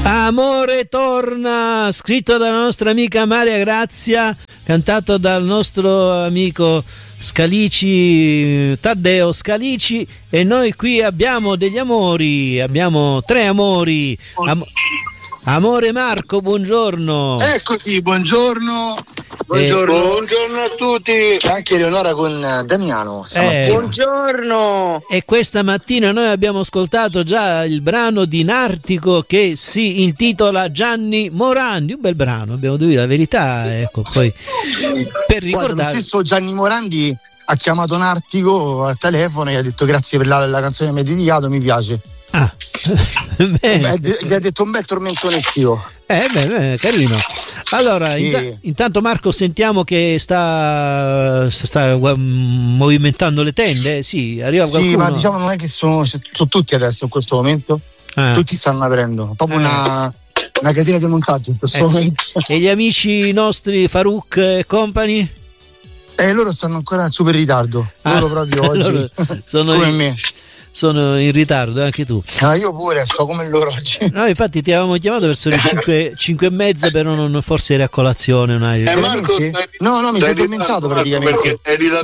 Amore torna, scritto dalla nostra amica Maria Grazia, cantato dal nostro amico Scalici, Taddeo Scalici, e noi qui abbiamo degli amori, abbiamo 3 amori. Amore Marco, buongiorno. Eccoti, buongiorno. Buongiorno a tutti. Anche Eleonora con Damiano. Buongiorno. E questa mattina noi abbiamo ascoltato già il brano di Nartico che si intitola Gianni Morandi. Un bel brano, abbiamo detto la verità. Ecco, poi per ricordare. Guarda, lo stesso Gianni Morandi ha chiamato Nartico al telefono e gli ha detto grazie per la canzone che mi hai dedicato, mi piace. Ah, gli ha detto un bel tormentone estivo. Beh, carino. Allora, sì. Intanto Marco sentiamo che sta movimentando le tende. Sì, arriva qualcuno. Sì, ma diciamo non è che sono tutti adesso in questo momento. Tutti stanno aprendo. Proprio una catena di montaggio in questo momento. E gli amici nostri Farouk e company? Loro stanno ancora in super ritardo. Loro proprio oggi sono come me. Sono in ritardo anche tu. Io pure sto come loro oggi. No, infatti ti avevamo chiamato verso le 5:30, però non forse eri a colazione. Marco, no, mi sono addormentato praticamente.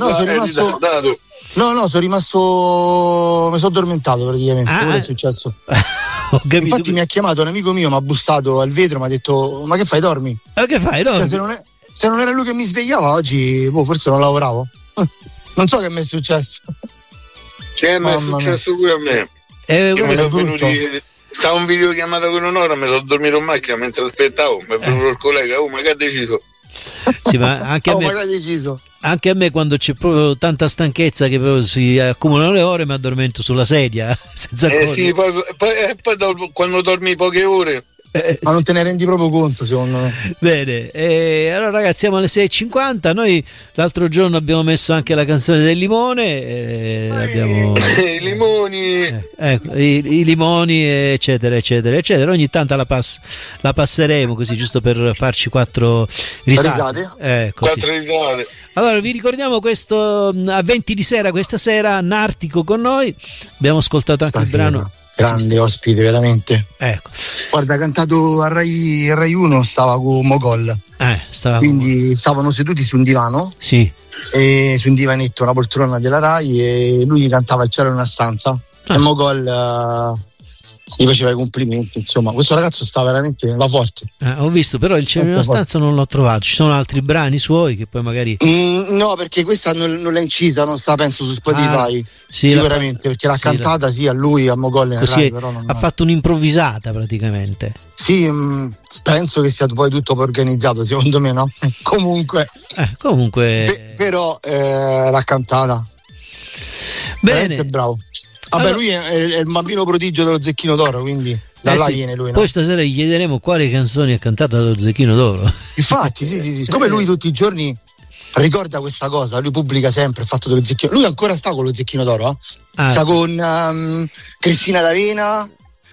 Sono rimasto. Mi sono addormentato praticamente. Quello è successo. Infatti mi ha chiamato un amico mio, mi ha bussato al vetro, mi ha detto: ma che fai, dormi? Ma che fai, dormi? Cioè, se non era lui che mi svegliava oggi, forse non lavoravo. Non so che mi è successo. Che mi è successo pure a me. Stavo in videochiamata con Onora, mi sono dormito in macchina mentre aspettavo, mi è venuto il collega, ma che ha deciso? Sì, ma anche anche a me quando c'è proprio tanta stanchezza che proprio si accumulano le ore mi addormento sulla sedia senza sì, poi quando dormi poche ore ma non te ne rendi proprio conto, secondo me. Bene, allora ragazzi, siamo alle 6:50. Noi l'altro giorno abbiamo messo anche la canzone del limone, i limoni, i limoni, eccetera eccetera eccetera. Ogni tanto la passeremo così, giusto per farci 4 risate. 4 risate. Allora vi ricordiamo questo a 20 di sera, questa sera Nartico con noi. Abbiamo ascoltato anche il brano. Grande ospite, veramente. Ecco. Guarda, ha cantato a Rai 1, stava con Mogol. Quindi stavano seduti su un divano. Sì. E su un divanetto, una poltrona della Rai, e lui cantava Il cielo in una stanza. E Mogol gli faceva i complimenti. Insomma, questo ragazzo sta veramente va forte. Ho visto, però Il cielo in una stanza non l'ho trovato. Ci sono altri brani suoi che poi magari. No, perché questa non l'ha incisa, non sta penso su Spotify. Sì, sicuramente, perché l'ha cantata a lui, a Mogol. Così però ha fatto un'improvvisata praticamente. Sì, penso che sia poi tutto organizzato, secondo me, no? Comunque. Però l'ha cantata. Bene. Veramente bravo. Vabbè, lui è il bambino prodigio dello Zecchino d'Oro, quindi da là viene lui, no? Poi stasera gli chiederemo quali canzoni ha cantato dallo Zecchino d'Oro. Infatti, sì. Come lui tutti i giorni ricorda questa cosa, lui pubblica sempre il fatto dello Zecchino. Lui ancora sta con lo Zecchino d'Oro, sta con Cristina D'Avena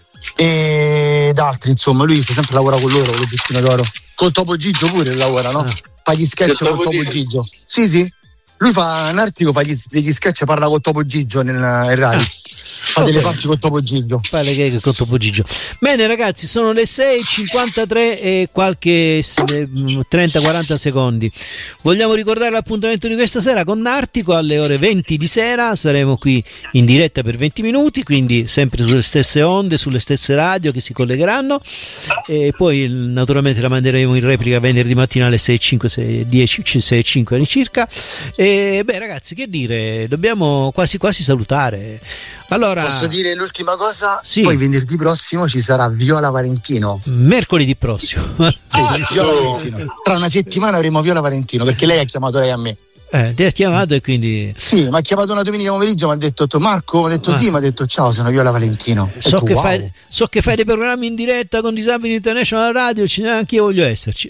ed altri, insomma, lui sempre lavora con loro, con lo Zecchino d'Oro. Con Topo Gigio pure lavora, no? Fa gli sketch con Topo Gigio. Sì. Lui fa Nartico, fa degli sketch, parla con Topo Gigio nel Rai. Fa delle parti con Topo Gigio. Fa le gag con Topo Gigio. Bene ragazzi, sono le 6:53 e qualche 30-40 secondi. Vogliamo ricordare l'appuntamento di questa sera con Nartico alle ore 20 di sera. Saremo qui in diretta per 20 minuti, quindi sempre sulle stesse onde, sulle stesse radio che si collegheranno, e poi naturalmente la manderemo in replica venerdì mattina alle 6:05, 6:10 circa. E beh ragazzi, che dire, dobbiamo quasi salutare. Allora, posso dire l'ultima cosa? Sì. Poi venerdì prossimo ci sarà Viola Valentino. Mercoledì prossimo. Sì, Viola Valentino. Tra una settimana avremo Viola Valentino, perché lei ha chiamato lei a me. Ti ha chiamato e quindi. Sì, mi ha chiamato una domenica pomeriggio, mi ha detto Marco, mi ha detto sì, mi ha detto ciao, sono Viola Valentino. So che fai dei programmi in diretta con Disabili International Radio, anche io voglio esserci.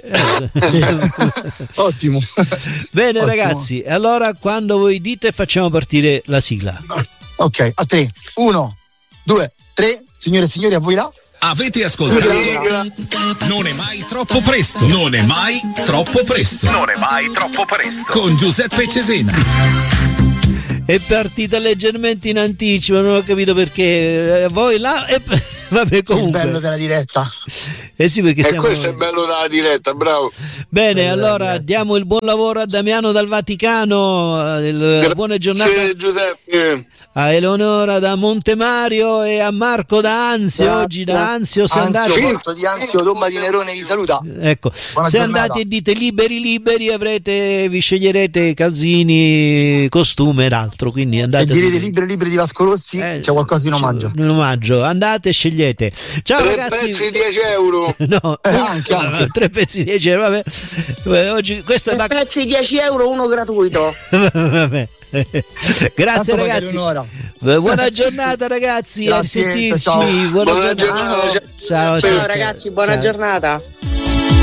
Ottimo. Bene ragazzi, allora quando voi dite facciamo partire la sigla. Ok, a 3, 1, 2, 3, signore e signori, a voi là. Avete ascoltato? Non è mai troppo presto. Non è mai troppo presto. Non è mai troppo presto. Con Giuseppe Cesena. è partita leggermente in anticipo, non ho capito perché. Voi là vabbè, comunque. Il bello della diretta. Sì, perché siamo... questo è bello della diretta, bravo. Bene, allora diamo il buon lavoro a Damiano dal Vaticano, buona giornata Giuseppe. a Eleonora da Montemario e a Marco da Anzio. Oggi da Anzio se andate... Porto di Anzio, Tomma di Nerone vi saluta. Ecco, se andate e dite liberi vi sceglierete calzini, costume ed altro, quindi andate e direte liberi di Vasco Rossi, c'è qualcosa in omaggio. Andate e scegliete. Ciao 3 ragazzi. pezzi 10 euro. No, anche 3 pezzi 10 euro, vabbè. Oggi questa 3 pezzi 10 euro, uno gratuito. Vabbè. Grazie ragazzi, buona giornata ragazzi. Grazie, a risentirci. ciao. Buona giornata. Ciao ragazzi, buona giornata.